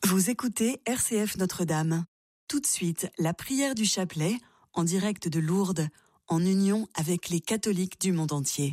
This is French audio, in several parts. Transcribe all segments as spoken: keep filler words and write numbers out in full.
Vous écoutez R C F Notre-Dame. Tout de suite, la prière du chapelet, en direct de Lourdes, en union avec les catholiques du monde entier.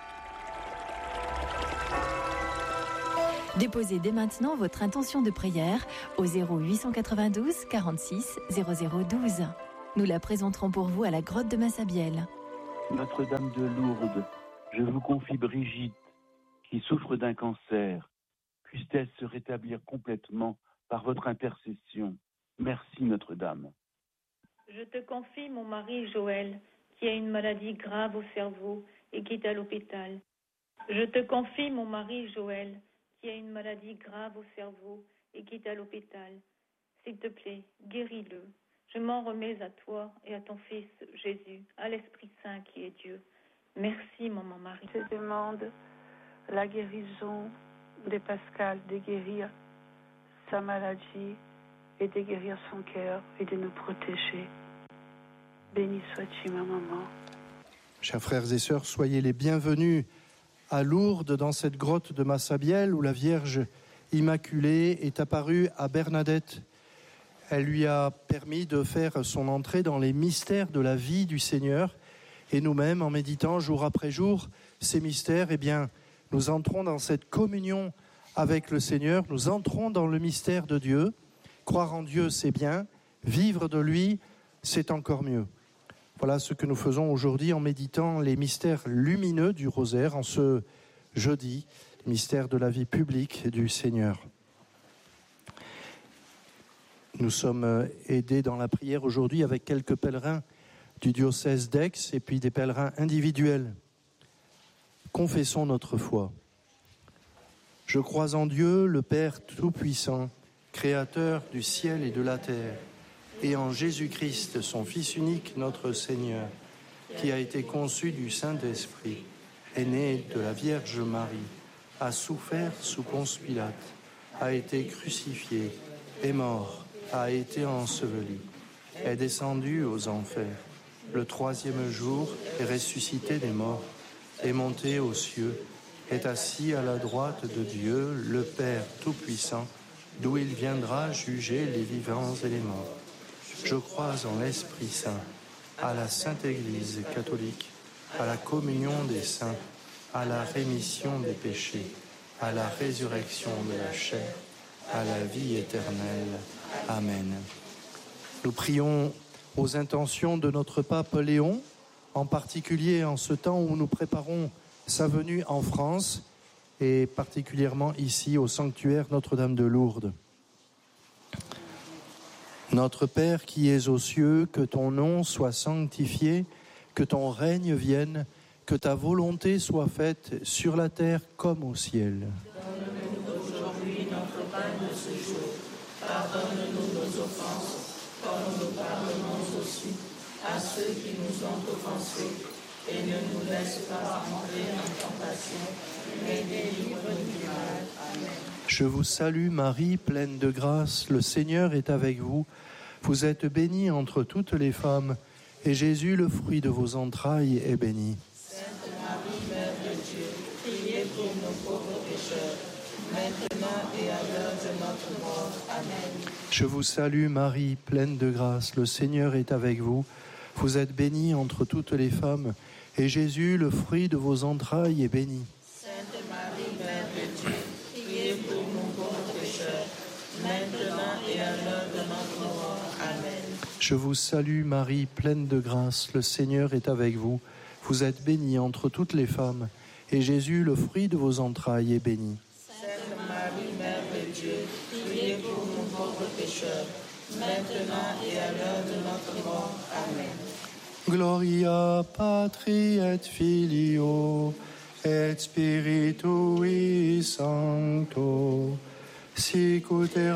Déposez dès maintenant votre intention de prière au zéro huit cent quatre-vingt-douze quarante-six zéro zéro douze. Nous la présenterons pour vous à la grotte de Massabielle. Notre-Dame de Lourdes, je vous confie Brigitte, qui souffre d'un cancer. Puisse-t-elle se rétablir complètement par votre intercession. Merci Notre-Dame. Je te confie mon mari Joël, qui a une maladie grave au cerveau et qui est à l'hôpital. Je te confie mon mari Joël, qui a une maladie grave au cerveau et qui est à l'hôpital. S'il te plaît, guéris-le. Je m'en remets à toi et à ton Fils Jésus, à l'Esprit Saint qui est Dieu. Merci, mon mari. Je demande la guérison de Pascal, de guérir sa maladie et de guérir son cœur et de nous protéger. Béni sois-tu, ma maman. Chers frères et sœurs, soyez les bienvenus à Lourdes, dans cette grotte de Massabielle où la Vierge Immaculée est apparue à Bernadette. Elle lui a permis de faire son entrée dans les mystères de la vie du Seigneur. Et nous-mêmes, en méditant jour après jour ces mystères, eh bien, nous entrons dans cette communion avec le Seigneur. Nous entrons dans le mystère de Dieu. Croire en Dieu, c'est bien. Vivre de lui, c'est encore mieux. Voilà ce que nous faisons aujourd'hui en méditant les mystères lumineux du rosaire en ce jeudi, mystère de la vie publique du Seigneur. Nous sommes aidés dans la prière aujourd'hui avec quelques pèlerins du diocèse d'Aix et puis des pèlerins individuels. Confessons notre foi. Je crois en Dieu, le Père Tout-Puissant, Créateur du ciel et de la terre, et en Jésus-Christ, son Fils unique, notre Seigneur, qui a été conçu du Saint-Esprit, est né de la Vierge Marie, a souffert sous Ponce Pilate, a été crucifié, est mort, a été enseveli, est descendu aux enfers. Le troisième jour est ressuscité des morts, est monté aux cieux, est assis à la droite de Dieu, le Père Tout-Puissant, d'où il viendra juger les vivants et les morts. Je crois en l'Esprit Saint, à la Sainte Église catholique, à la communion des saints, à la rémission des péchés, à la résurrection de la chair, à la vie éternelle. Amen. Nous prions aux intentions de notre pape Léon, en particulier en ce temps où nous préparons sa venue en France et particulièrement ici au sanctuaire Notre-Dame de Lourdes. Notre Père qui es aux cieux, que ton nom soit sanctifié, que ton règne vienne, que ta volonté soit faite sur la terre comme au ciel. Donne-nous aujourd'hui notre pain de ce jour. Pardonne-nous nos offenses, comme nous pardonnons aussi à ceux qui nous ont offensés. Et ne nous laisse pas entrer en tentation, mais délivre-nous du mal. Amen. Je vous salue Marie, pleine de grâce, le Seigneur est avec vous. Vous êtes bénie entre toutes les femmes, et Jésus, le fruit de vos entrailles, est béni. Sainte Marie, Mère de Dieu, priez pour nos pauvres pécheurs, maintenant et à l'heure de notre mort. Amen. Je vous salue Marie, pleine de grâce, le Seigneur est avec vous. Vous êtes bénie entre toutes les femmes, et Jésus, le fruit de vos entrailles, est béni. Sainte Marie, Mère de Dieu, priez pour nos pauvres pécheurs, maintenant et à l'heure de notre mort. Amen. Je vous salue Marie, pleine de grâce, le Seigneur est avec vous. Vous êtes bénie entre toutes les femmes, et Jésus, le fruit de vos entrailles, est béni. Sainte Marie, Mère de Dieu, priez pour nos pauvres pécheurs, maintenant et à l'heure de notre mort. Amen. Gloria Patri et Filio et Spiritui Sancto, sic ut erat